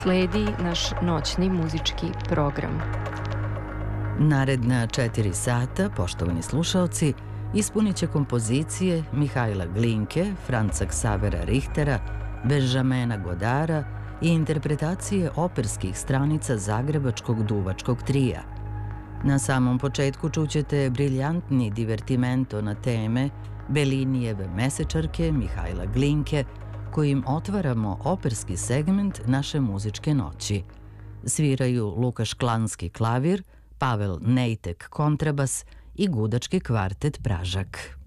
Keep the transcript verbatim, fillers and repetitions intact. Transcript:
Sledi naš noćni muzički program. Naredna četiri sata, poštovani slušaoci, ispunit će kompozicije Mihajla Glinke, Franca Ksavera Richtera, Benjamina Godara i interpretacije operskih stranica Zagrebačkog duvačkog trija. Na samom početku čućete briljantni divertimento na teme Bellinijeve mesečarke Mihajla Glinke, kojim otvaramo operski segment naše muzičke noći. Sviraju Luka Šklanski klavir, Pavel Nejtek kontrabas i gudački kvartet Pražak.